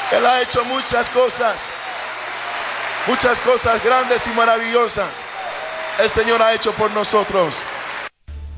Él ha hecho muchas cosas grandes y maravillosas. El Señor ha hecho por nosotros.